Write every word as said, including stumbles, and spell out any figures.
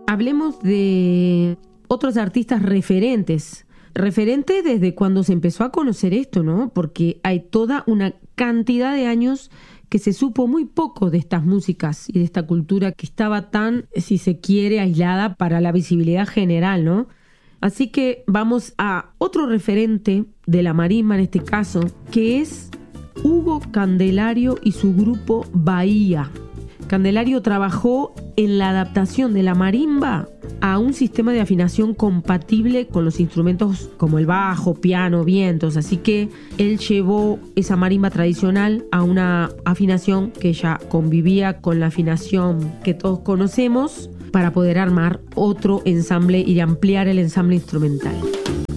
Hablemos de otros artistas referentes. Referentes desde cuando se empezó a conocer esto, ¿no? Porque hay toda una cantidad de años que se supo muy poco de estas músicas y de esta cultura que estaba tan, si se quiere, aislada para la visibilidad general, ¿no? Así que vamos a otro referente de la marimba en este caso, que es Hugo Candelario y su grupo Bahía. Candelario trabajó en la adaptación de la marimba a un sistema de afinación compatible con los instrumentos como el bajo, piano, vientos. Así que él llevó esa marimba tradicional a una afinación que ya convivía con la afinación que todos conocemos para poder armar otro ensamble y ampliar el ensamble instrumental.